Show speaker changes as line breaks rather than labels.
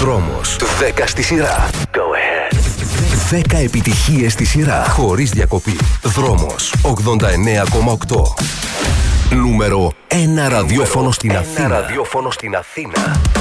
Δρόμος. 10 στη σειρά.
Go ahead.
10 επιτυχίες στη σειρά. Χωρίς διακοπή. Δρόμος. 89,8. Νούμερο 1 ραδιόφωνο στην Αθήνα.
Ραδιόφωνο στην Αθήνα.